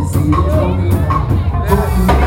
สีโชคดีนะทุก